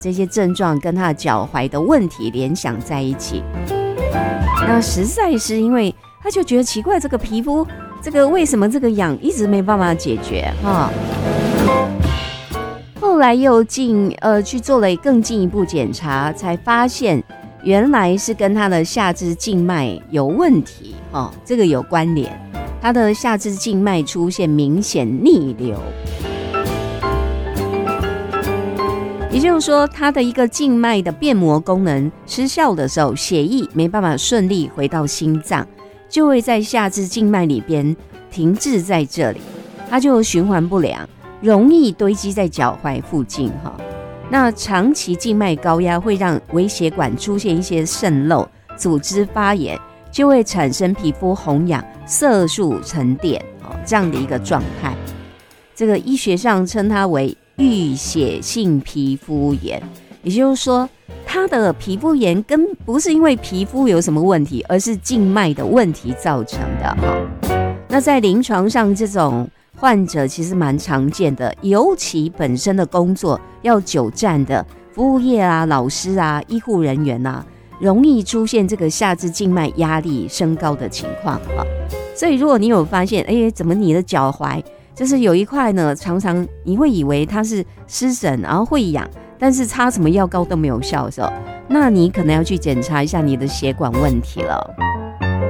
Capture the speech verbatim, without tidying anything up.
这些症状跟他的脚踝的问题联想在一起。那实在是因为他就觉得奇怪，这个皮肤这个为什么这个痒一直没办法解决哈？后来又进呃去做了更进一步检查，才发现原来是跟他的下肢静脉有问题哦，这个有关联，他的下肢静脉出现明显逆流。也就是说，它的一个静脉的变膜功能失效的时候，血液没办法顺利回到心脏，就会在下肢静脉里边停滞在这里，它就循环不良，容易堆积在脚踝附近哈。那长期静脉高压会让微血管出现一些渗漏、组织发炎，就会产生皮肤红痒、色素沉淀这样的一个状态。这个医学上称它为淤血性皮肤炎，也就是说，他的皮肤炎根不是因为皮肤有什么问题，而是静脉的问题造成的。那在临床上，这种患者其实蛮常见的，尤其本身的工作要久站的服务业啊、老师啊、医护人员啊，容易出现这个下肢静脉压力升高的情况啊。所以，如果你有发现，哎，怎么你的脚踝就是有一块呢，常常你会以为它是湿疹，然后会痒，但是擦什么药膏都没有效的时候，那你可能要去检查一下你的血管问题了。